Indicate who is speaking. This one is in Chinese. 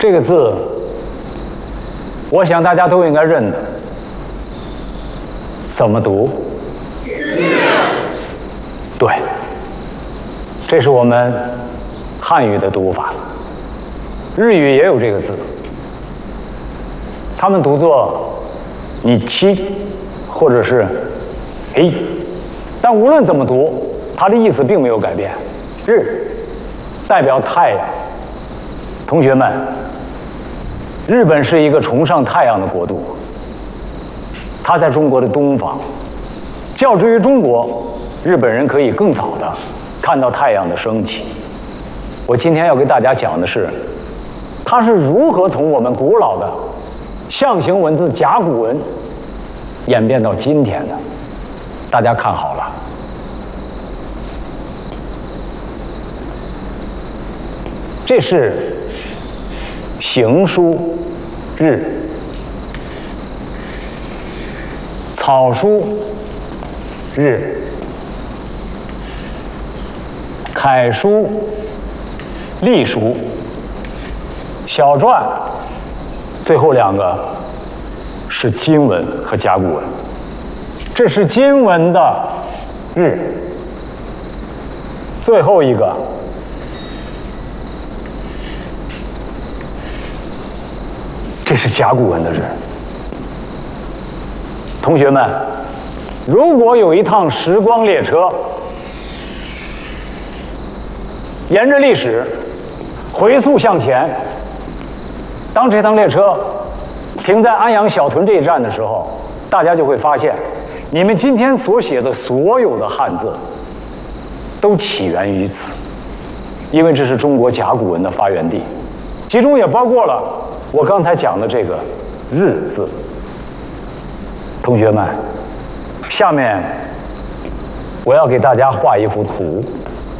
Speaker 1: 这个字，我想大家都应该认得。怎么读？对，这是我们汉语的读法。日语也有这个字，他们读作“你七”或者是“嘿”，但无论怎么读，它的意思并没有改变。日代表太阳，同学们，日本是一个崇尚太阳的国度，它在中国的东方。较之于中国，日本人可以更早的看到太阳的升起。我今天要给大家讲的是，它是如何从我们古老的象形文字甲骨文演变到今天的。大家看好了，这是行书日，草书日，楷书隶书，小篆，最后两个是金文和甲骨文。这是金文的日，最后一个这是甲骨文的日。同学们，如果有一趟时光列车，沿着历史回溯向前，当这趟列车停在安阳小屯这一站的时候，大家就会发现，你们今天所写的所有的汉字都起源于此，因为这是中国甲骨文的发源地，其中也包括了我刚才讲的这个“日”字。同学们，下面我要给大家画一幅图。